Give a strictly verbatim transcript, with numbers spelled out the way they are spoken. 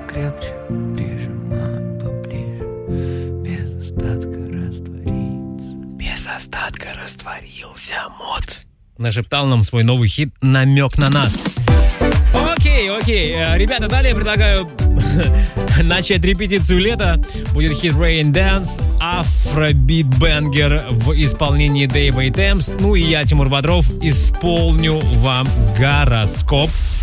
крепче, прижимать поближе, без остатка раствориться. Без остатка растворился мод. Нашептал нам свой новый хит «Намек на нас». Окей, окей. Ребята, далее предлагаю начать репетицию лета. Будет хит Rain Dance, афробит-бенгер в исполнении Дэйва и Темс. Ну и я, Тимур Бодров, исполню вам гороскоп.